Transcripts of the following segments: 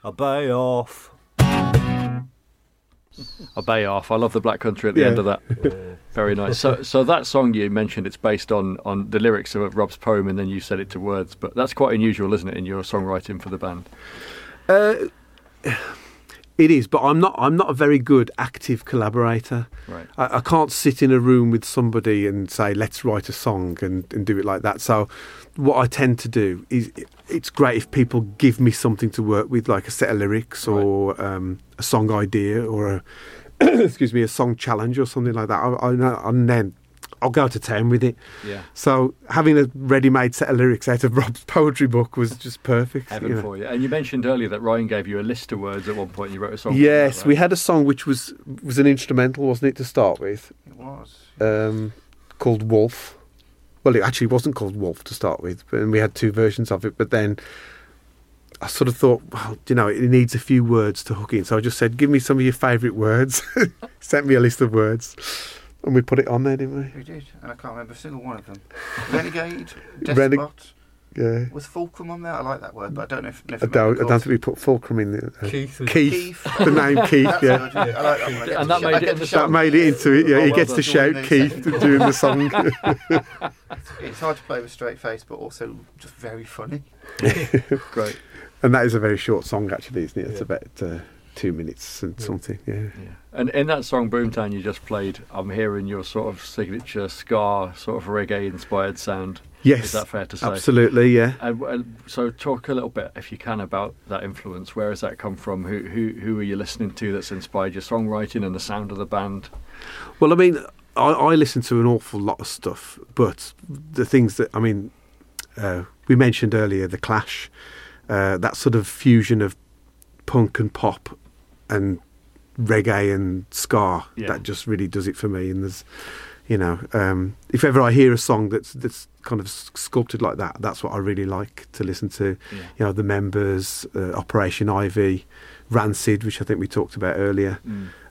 bay off. A bay off. I love the Black Country at the end of that. Very nice. So that song you mentioned, it's based on the lyrics of Rob's poem, and then you set it to words. But that's quite unusual, isn't it, in your songwriting for the band? It is, but I'm not a very good active collaborator. Right. I can't sit in a room with somebody and say, let's write a song and do it like that. So what I tend to do is, it's great if people give me something to work with, like a set of lyrics or a song idea or a song challenge or something like that. And then I'll go to town with it. Yeah. So having a ready-made set of lyrics out of Rob's poetry book was just perfect. Heaven for you. And you mentioned earlier that Ryan gave you a list of words at one point. You wrote a song. Yes, that, right? we had a song which was an instrumental, wasn't it, to start with? It was. Called Wolf. Well, it actually wasn't called Wolf to start with, and we had two versions of it. But then I sort of thought, well, it needs a few words to hook in. So I just said, give me some of your favourite words. Sent me a list of words. And we put it on there, didn't we? We did, and I can't remember a single one of them. Renegade, Despot. Yeah. Was Fulcrum on there? I like that word, but I don't know if... I don't think we put Fulcrum in there. Keith. The name Keith, yeah. I like that one. And that made it in the song. That made it into it, yeah. Oh, He well gets done. to shout Keith during the song. It's hard to play with a straight face, but also just very funny. Great. And that is a very short song, actually, isn't it? It's about 2 minutes and something, yeah. And in that song Boomtown you just played, I'm hearing your sort of signature ska, sort of reggae inspired sound. Yes. Is that fair to say? Absolutely, yeah. So talk a little bit, if you can, about that influence. Where has that come from? Who are you listening to that's inspired your songwriting and the sound of the band? Well, I mean, I listen to an awful lot of stuff, but the things that, we mentioned earlier, The Clash, that sort of fusion of punk and pop and reggae and ska, that just really does it for me. And there's, if ever I hear a song that's kind of sculpted like that, that's what I really like to listen to. Yeah. The Members, Operation Ivy, Rancid, which I think we talked about earlier.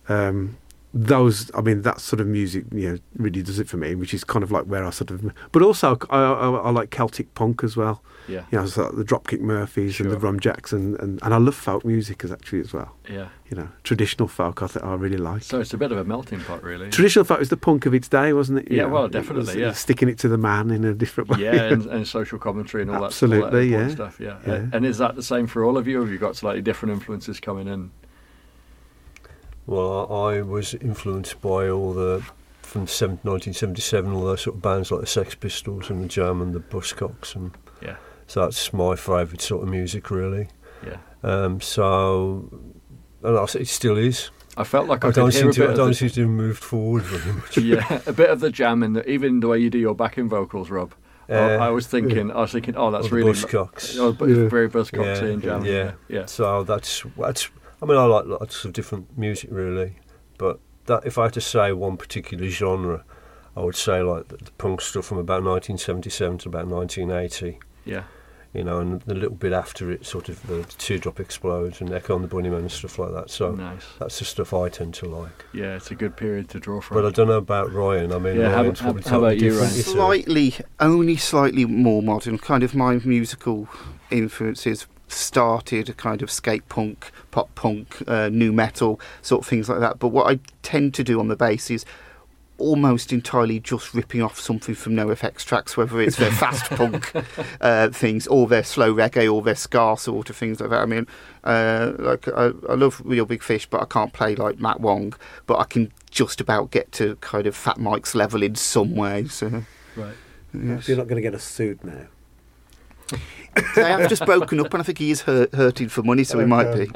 That sort of music, really does it for me, which is kind of like where I sort of... But also, I like Celtic punk as well. Yeah. So like the Dropkick Murphys and the Rumjacks, and I love folk music as well. Yeah. Traditional folk I really like. So it's a bit of a melting pot, really. Traditional folk was the punk of its day, wasn't it? Well, definitely, yeah. Sticking it to the man in a different way. Yeah, and social commentary and all Absolutely, that stuff, yeah. And is that the same for all of you, or have you got slightly different influences coming in? Well, I was influenced by from 1977, all those sort of bands like the Sex Pistols and the Jam and the Buzzcocks, and so that's my favourite sort of music, really. Yeah. And it still is. I felt like I don't seem to have moved forward very much. Yeah, a bit of the Jam, and even the way you do your backing vocals, Rob. I was thinking, oh, that's really Buzzcocks. Very Buzzcocksy and Jam. Yeah. So that's. I mean, I like lots of different music, really, but if I had to say one particular genre, I would say like the punk stuff from about 1977 to about 1980. Yeah. And a little bit after it, sort of the Teardrop Explodes and Echo and the Bunnymen and stuff like that. So nice. That's the stuff I tend to like. Yeah, it's a good period to draw from. But I don't know about Ryan. I mean, Ryan's how about you, Ryan? Only slightly more modern. Kind of my musical influences started a kind of skate punk, pop punk, nu metal, sort of things like that. But what I tend to do on the bass is almost entirely just ripping off something from NoFX tracks, whether it's their fast punk things or their slow reggae or their ska sort of things like that. I mean, I love Real Big Fish, but I can't play like Matt Wong, but I can just about get to kind of Fat Mike's level in some way. So, right. Yes. You're not going to get us sued now. They have just broken up, and I think he is hurting for money, so he might be.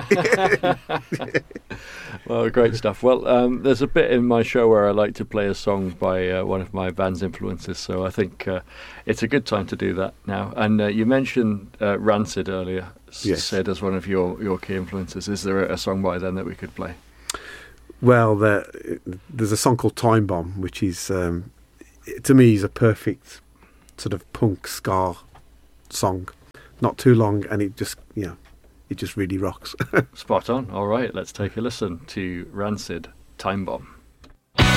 Well, great stuff. Well, there's a bit in my show where I like to play a song by one of my band's influences, so I think it's a good time to do that now. And you mentioned Rancid earlier, said as one of your key influences. Is there a song by them that we could play? Well, there's a song called Time Bomb, which is, to me, is a perfect sort of punk ska song. Not too long, and it just really rocks. Spot on. All right, let's take a listen to Rancid, Time Bomb.